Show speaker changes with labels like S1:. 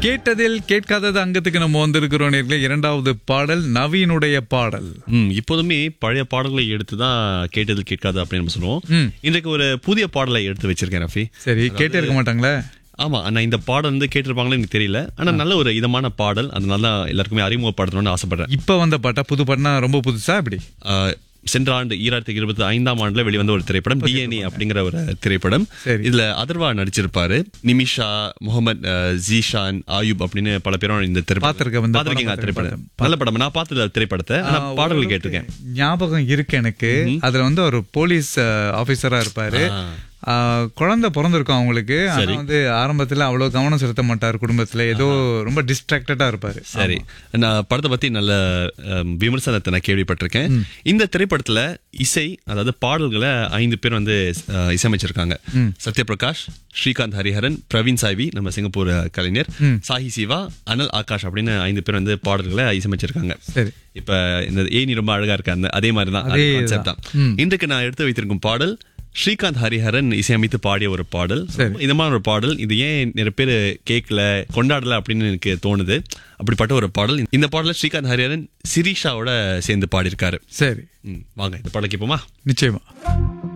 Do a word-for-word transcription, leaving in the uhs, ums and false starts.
S1: கேட்டதில் கேட்காதது அங்கத்துக்கு நம்ம வந்திருக்கிறோம் நேர்களே. இரண்டாவது பாடல் நவீனுடைய பாடல்.
S2: ம் இப்போதுமே பழைய பாடல்களை எடுத்துதான் கேட்டது கேட்காது அப்படின்னு நம்ம சொல்லுவோம். இன்றைக்கு ஒரு புதிய பாடலை எடுத்து வச்சிருக்கேன் ரஃபி.
S1: சரி, கேட்டே இருக்க மாட்டாங்களே.
S2: ஆமா, ஆனா இந்த பாடல் வந்து கேட்டிருப்பாங்களே எனக்கு தெரியல. ஆனா நல்ல ஒரு இதமான பாடல், அது நல்லா எல்லாருக்குமே அறிமுகப்படுத்தணும்னு ஆசைப்படுறேன்.
S1: இப்ப வந்த பாட்டா, புது பாட்டுனா ரொம்ப புதுசா இப்படி
S2: சென்ற ஆண்டு ஈராயிரத்தி இருபத்தி ஐந்தாம் ஆண்டுல வெளிவந்த ஒரு திரைப்படம் டிஎன்ஏ அப்படிங்கிற ஒரு திரைப்படம். இதுல அதர்வா நடிச்சிருப்பாரு. நிமிஷா, முகமது ஜீஷான், ஆயுப் அப்படின்னு பல பேரும் இந்த திரைப்படம் திரைப்படம் நல்ல படம். நான் பார்த்தது திரைப்படத்தை, ஆனா பாடல்கள் கேட்டிருக்கேன்.
S1: ஞாபகம் இருக்கு எனக்கு. அதுல வந்து ஒரு போலீஸ் ஆபீசரா இருப்பாரு. குழந்தை பிறந்திருக்கும் அவங்களுக்கு. ஆனா வந்து ஆரம்பத்துல அவ்வளவு கவனம் செலுத்த மாட்டார் குடும்பத்துல. ஏதோ ரொம்ப டிஸ்ட்ராக்டடா இருப்பாரு. சரி,
S2: நான் படத்தை பத்தி நல்ல விமர்சனத்தை நான் கேள்விப்பட்டிருக்கேன். இந்த திரைப்படத்துல இசை, அதாவது பாடல்களை ஐந்து பேர் வந்து இசையமைச்சிருக்காங்க. சத்யபிரகாஷ், ஸ்ரீகாந்த் ஹரிஹரன், பிரவீன் சாய்வி நம்ம சிங்கப்பூர் கலைஞர், சாஹி சிவா, அனல் ஆகாஷ் அப்படின்னு ஐந்து பேர் வந்து பாடல்களை இசையமைச்சிருக்காங்க. இப்ப இந்த ஏனி ரொம்ப அழகா இருக்கு, அந்த அதே மாதிரிதான் தான் இன்றைக்கு நான் எடுத்து வைத்திருக்கும் பாடல். ஸ்ரீகாந்த் ஹரிஹரன் இசையமைத்து பாடிய ஒரு பாடல், இதமான ஒரு பாடல். இது ஏன் நிறைய பேர் கேட்கல, கொண்டாடல அப்படின்னு எனக்கு தோணுது. அப்படிப்பட்ட ஒரு பாடல். இந்த பாடல ஸ்ரீகாந்த் ஹரிஹரன் சிரீஷாவோட சேர்ந்து பாடியிருக்காரு.
S1: சரி,
S2: வாங்க இந்த பாடல் கேட்போமா?
S1: நிச்சயமா.